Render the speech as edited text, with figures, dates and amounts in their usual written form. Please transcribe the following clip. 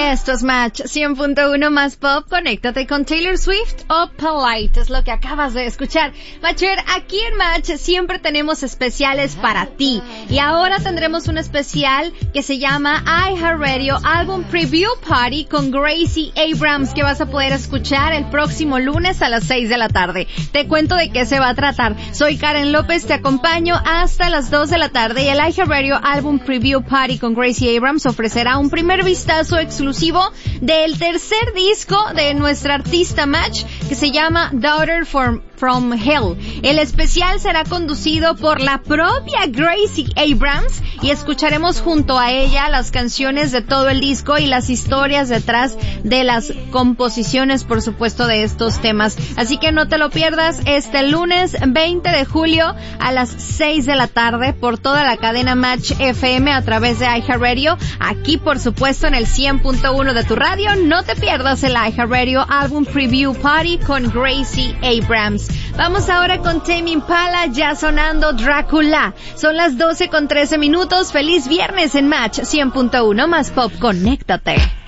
Esto es Match 100.1 más pop. Conéctate con Taylor Swift o Polite. Es lo que acabas de escuchar. Matcher, aquí en Match siempre tenemos especiales para ti. Y ahora tendremos un especial que se llama iHeartRadio Album Preview Party con Gracie Abrams, que vas a poder escuchar el próximo lunes a las 6 de la tarde. Te cuento de qué se va a tratar. Soy Karen López, te acompaño hasta las 2 de la tarde y el iHeartRadio Album Preview Party con Gracie Abrams ofrecerá un primer vistazo exclusivo del tercer disco de nuestra artista Match, que se llama Daughter from Hell. El especial será conducido por la propia Gracie Abrams y escucharemos junto a ella las canciones de todo el disco y las historias detrás de las composiciones, por supuesto, de estos temas. Así que no te lo pierdas este lunes 20 de julio a las 6 de la tarde por toda la cadena Match FM a través de iHeartRadio. Aquí, por supuesto, en el 100.1 de tu radio. No te pierdas el iHeartRadio Album Preview Party con Gracie Abrams. Vamos ahora con Tame Impala, ya sonando Drácula. Son las 12:13. Feliz viernes en Match 100.1 más pop. Conéctate.